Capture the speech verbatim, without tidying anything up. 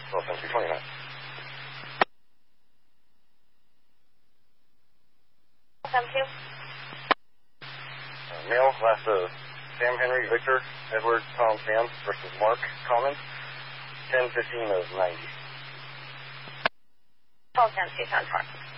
twelve ten two twenty-nine. Come to? Uh, male, last of Sam Henry, Victor, Edward, Tom, Sam versus Mark, Common, ten fifteen of ninety. twelve ten two ten four.